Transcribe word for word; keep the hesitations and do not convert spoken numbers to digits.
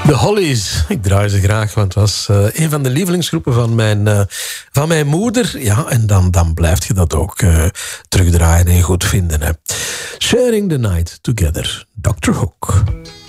De Hollies. Ik draai ze graag, want het was uh, een van de lievelingsgroepen van mijn, uh, van mijn moeder. Ja, en dan, dan blijf je dat ook uh, terugdraaien en goed vinden. Hè. Sharing the Night Together. doctor Hook.